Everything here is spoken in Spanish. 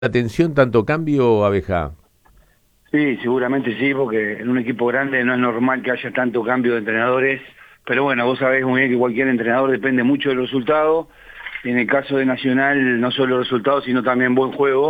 atención tanto cambio, Abeja? Sí, seguramente sí, porque en un equipo grande no es normal que haya tanto cambio de entrenadores, pero bueno, vos sabés muy bien que cualquier entrenador depende mucho del resultado, y en el caso de Nacional no solo el resultado, sino también buen juego.